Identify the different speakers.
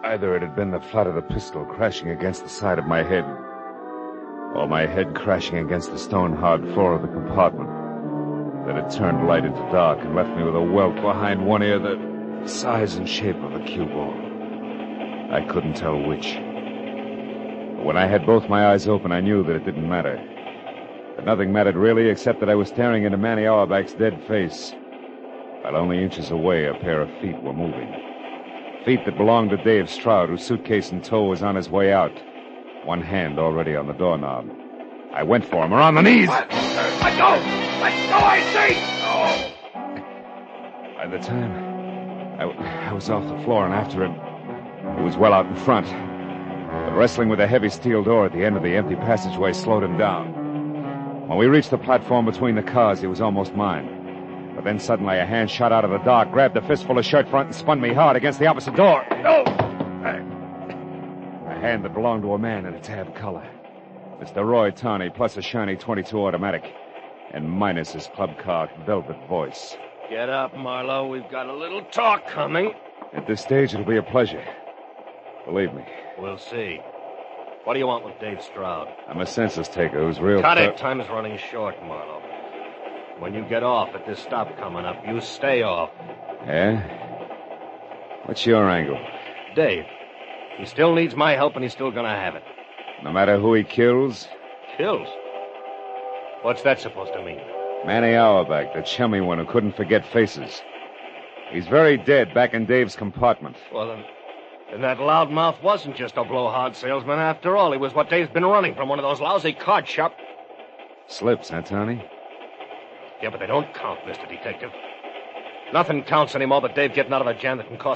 Speaker 1: Either it had been the flat of the pistol crashing against the side of my head, or my head crashing against the stone-hard floor of the compartment, that had turned light into dark and left me with a welt behind one ear the size and shape of a cue ball. I couldn't tell which. But when I had both my eyes open, I knew that it didn't matter. That nothing mattered really, except that I was staring into Manny Auerbach's dead face, while only inches away a pair of feet were moving. Feet that belonged to Dave Stroud, whose suitcase in tow was on his way out, one hand already on the doorknob. I went for him, around the knees.
Speaker 2: Let go! Let go, I say! Oh!
Speaker 1: By the time I was off the floor and after it was well out in front. But wrestling with a heavy steel door at the end of the empty passageway slowed him down. When we reached the platform between the cars, he was almost mine. But then suddenly a hand shot out of the dark, grabbed a fistful of shirt front, and spun me hard against the opposite door.
Speaker 2: No!
Speaker 1: A hand that belonged to a man in a tab collar. Mr. Roy Tawney, plus a shiny .22 automatic, and minus his club car velvet voice.
Speaker 2: Get up, Marlowe. We've got a little talk coming.
Speaker 1: At this stage, it'll be a pleasure. Believe me.
Speaker 2: We'll see. What do you want with Dave Stroud?
Speaker 1: I'm a census taker who's real...
Speaker 2: Cut it. Time is running short, Marlowe. When you get off at this stop coming up, you stay off.
Speaker 1: Yeah? What's your angle?
Speaker 2: Dave. He still needs my help, and he's still gonna have it.
Speaker 1: No matter who he kills?
Speaker 2: Kills? What's that supposed to mean?
Speaker 1: Manny Auerbach, the chummy one who couldn't forget faces. He's very dead back in Dave's compartment.
Speaker 2: Well, then that loudmouth wasn't just a blowhard salesman after all. He was what Dave's been running from, one of those lousy card shop...
Speaker 1: Slips, huh, Tony?
Speaker 2: Yeah, but they don't count, Mr. Detective. Nothing counts anymore but Dave getting out of a jam that can cost